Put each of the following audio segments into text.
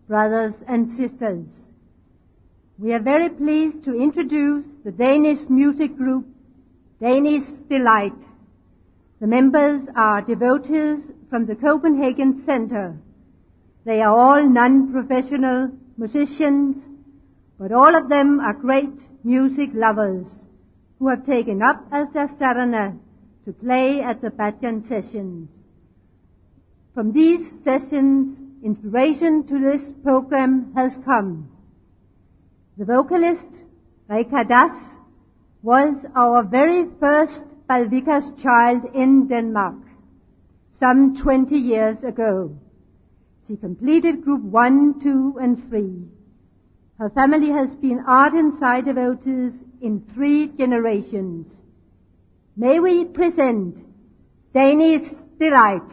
brothers and sisters. We are very pleased to introduce the Danish music group, Danish Delight. The members are devotees from the Copenhagen Center. They are all non-professional musicians, but all of them are great music lovers who have taken up as their sadhana to play at the bhajan sessions. From these sessions, inspiration to this program has come. The vocalist, Rekha Das, was our very first Balvikas child in Denmark, some 20 years ago. She completed group 1, 2, and 3. Her family has been ardent Sai devotees in 3 generations. May we present Danish Delight.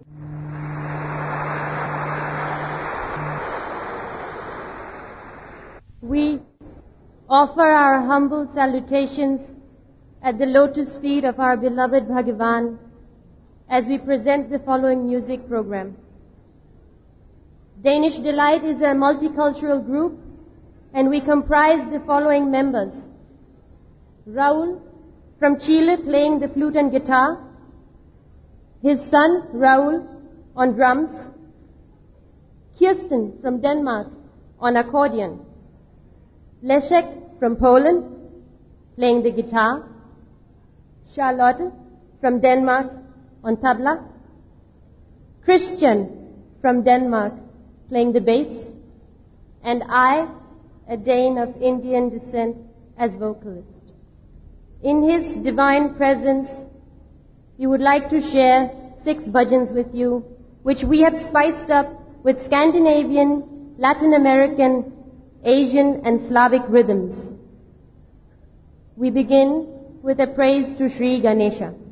We offer our humble salutations at the lotus feet of our beloved Bhagavan as we present the following music program. Danish Delight is a multicultural group, and we comprise the following members. Raul from Chile playing the flute and guitar. His son Raul on drums. Kirsten from Denmark on accordion. Leszek from Poland playing the guitar. Charlotte from Denmark on tabla. Christian from Denmark playing the bass. And I, a Dane of Indian descent, as vocalist. In His divine presence, we would like to share 6 bhajans with you, which we have spiced up with Scandinavian, Latin American, Asian and Slavic rhythms. We begin with a praise to Sri Ganesha.